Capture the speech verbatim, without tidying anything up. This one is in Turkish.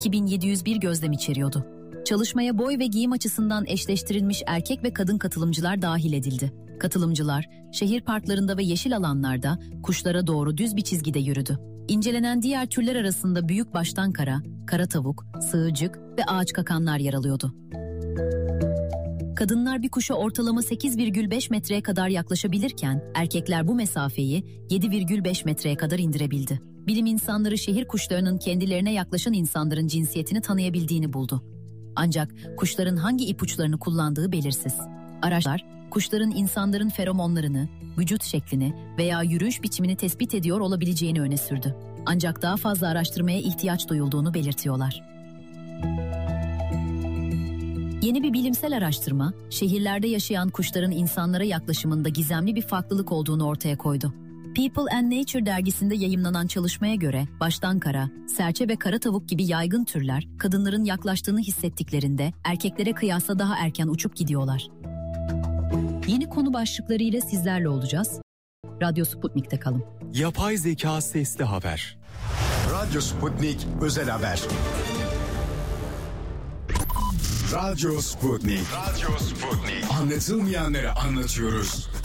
iki bin yedi yüz bir gözlem içeriyordu. Çalışmaya boy ve giyim açısından eşleştirilmiş erkek ve kadın katılımcılar dahil edildi. Katılımcılar, şehir parklarında ve yeşil alanlarda kuşlara doğru düz bir çizgide yürüdü. İncelenen diğer türler arasında büyük baştan kara, kara tavuk, sığırcık ve ağaç kakanlar yer alıyordu. Kadınlar bir kuşa ortalama sekiz virgül beş metreye kadar yaklaşabilirken, erkekler bu mesafeyi yedi virgül beş metreye kadar indirebildi. Bilim insanları şehir kuşlarının kendilerine yaklaşan insanların cinsiyetini tanıyabildiğini buldu. Ancak kuşların hangi ipuçlarını kullandığı belirsiz. Araçlar, kuşların insanların feromonlarını, vücut şeklini veya yürüyüş biçimini tespit ediyor olabileceğini öne sürdü. Ancak daha fazla araştırmaya ihtiyaç duyulduğunu belirtiyorlar. Yeni bir bilimsel araştırma, şehirlerde yaşayan kuşların insanlara yaklaşımında gizemli bir farklılık olduğunu ortaya koydu. People and Nature dergisinde yayımlanan çalışmaya göre baştan kara, serçe ve kara tavuk gibi yaygın türler kadınların yaklaştığını hissettiklerinde erkeklere kıyasla daha erken uçup gidiyorlar. Yeni konu başlıkları ile sizlerle olacağız. Radyo Sputnik'te kalın. Yapay zeka sesli haber. Radyo Sputnik özel haber. Radyo Sputnik. Radyo Sputnik. Anlatılmayanları anlatıyoruz.